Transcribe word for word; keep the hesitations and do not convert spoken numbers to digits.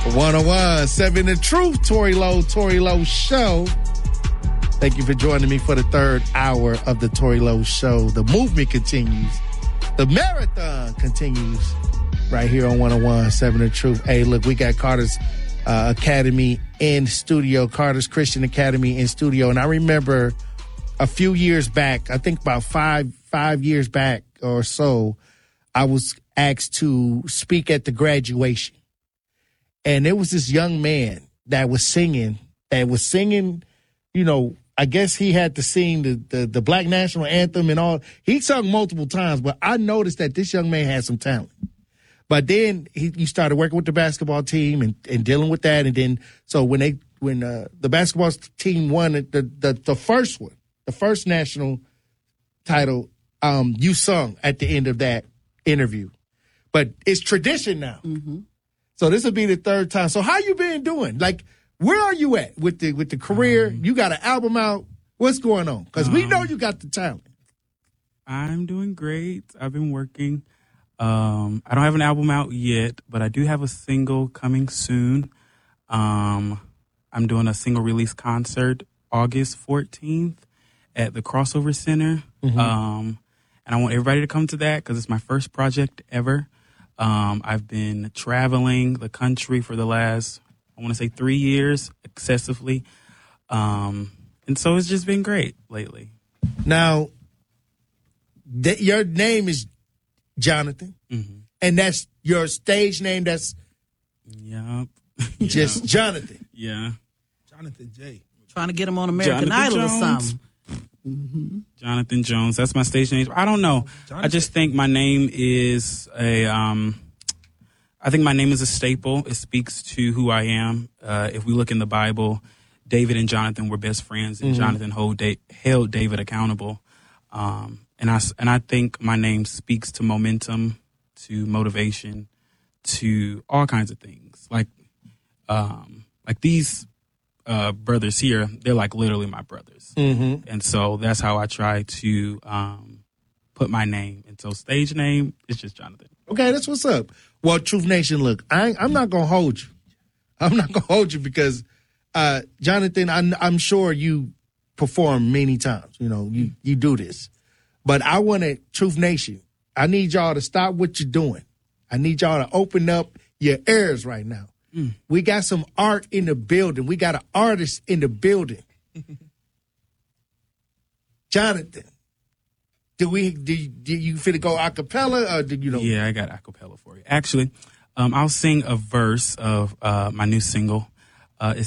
one oh one, seven The Truth, Tory Lowe, Tory Lowe Show. Thank you for joining me for the third hour of the Tory Lowe Show. The movement continues. The marathon continues right here on one oh one, seven The Truth. Hey, look, we got Carter's uh, Academy in studio, Carter's Christian Academy in studio. And I remember a few years back, I think about five, five years back or so, I was asked to speak at the graduation. And there was this young man that was singing, that was singing, you know, I guess he had to sing the, the, the Black National Anthem and all. He sung multiple times, but I noticed that this young man had some talent. But then he, he started working with the basketball team and, and dealing with that. And then, so when they when uh, the basketball team won the, the the first one, the first national title, um, you sung at the end of that interview. But it's tradition now. Mm-hmm. So this will be the third time. So how you been doing? Like, where are you at with the with the career? Um, you got an album out. What's going on? Because um, we know you got the talent. I'm doing great. I've been working. Um, I don't have an album out yet, but I do have a single coming soon. Um, I'm doing a single release concert August fourteenth at the Crossover Center. Mm-hmm. Um, and I want everybody to come to that because it's my first project ever. Um, I've been traveling the country for the last, I want to say three years excessively. Um, and so it's just been great lately. Now, th- your name is Jonathan, mm-hmm. and that's your stage name. That's yep. just yep. Jonathan. Yeah. Jonathan J. Trying to get him on American Jonathan Idol Jones. or something. Mm-hmm. Jonathan Jones. That's my stage name. I don't know. Jonathan. I just think my name is a, um, I think my name is a staple. It speaks to who I am. Uh, if we look in the Bible, David and Jonathan were best friends, and mm-hmm. Jonathan hold da- held David accountable. Um, and I, and I think my name speaks to momentum, to motivation, to all kinds of things. Like, um, like these uh, brothers here, they're like literally my brothers. Mm-hmm. And so that's how I try to um, put my name. And so stage name is just Jonathan. Okay, that's what's up. Well, Truth Nation, look, I, I'm not going to hold you. I'm not going to hold you because, uh, Jonathan, I'm, I'm sure you perform many times. You know, you, you do this. But I want to, Truth Nation, I need y'all to stop what you're doing. I need y'all to open up your ears right now. Mm. We got some art in the building. We got an artist in the building. Jonathan, do we? Do you, do you finna go a cappella or do you know? Yeah, I got a cappella for you. Actually, um, I'll sing a verse of uh, my new single. Uh, it